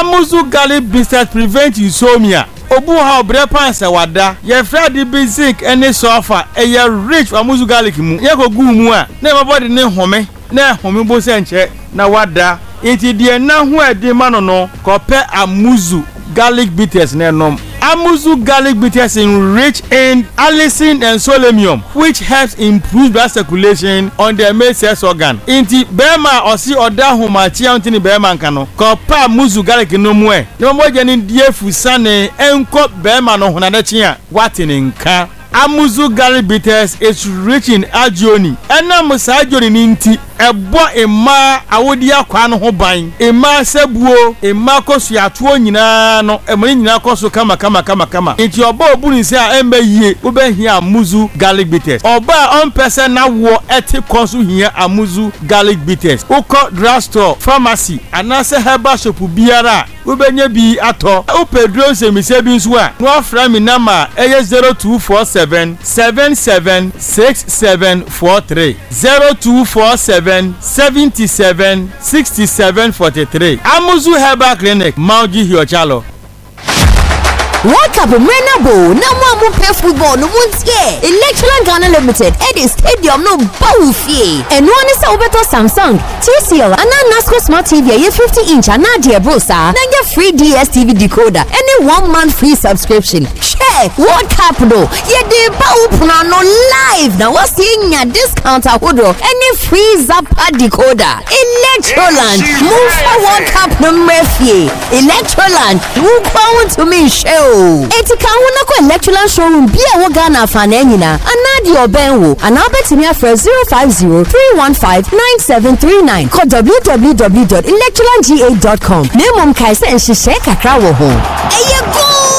Amuzu garlic bitters prevent insomnia. Obu ha brepan se wada ye fredi basic any sulfur eye rich amuzu garlic mu ye ko gu mu a na my body ne home na home bo se nche na wada enti de na ho ade ma no ko pe amuzu garlic bitters na nom. Amuzu garlic bitters is rich in allicin and selenium, which helps improve blood circulation on the male sex organ. Inti bema osi oda humachi antini bema nkano. Kopa amuzu garlic no mwe. Yomo jeni die fusane enko bema no hunadechi a watini nka. Amuzu garlic bitters is rich in agioni. Ena musa agioni ninti ebo ema awodi akwa no ho ban. Ema sebuo, ema kosu atuo nyina no, emani nyina kosu kama. Enti oba obuni se a embe yie, ube hia amuzu garlic bitters. Oba on person na wo eti kosu hia amuzu garlic bitters. Uko drugstore, pharmacy, anase herbal shop biara, ube nye bi ato. Upe drone se mise bi nso a, no fra mi nama eye 0247 776743 0247 77 67 43. Amuzu Herbal Clinic, Mauji Hiochalo. World Cup Menabo, no one play football, no one's here. Electoral Ghana Limited, Eddie Stadium, no Bowfie. And one is over to Samsung, TCL, and NASCO Smart TV, a 50-inch, and Nadia Brosa, then get free DSTV decoder, and a 1 month free subscription. Share World Cup, though. Yeah, the Bowpuna no live. Now, what's seeing a discount, any free Zappa decoder. Electroland, move for World Cup no Murphy. Electroland, move on to me, show. Etika wona ko electoral showroom bia wo Ghana fananyina anadi obenwo anabeti me afre 050-315-9739 call www.electoralga.com. Nemom kai se nhihye kakra wo ho.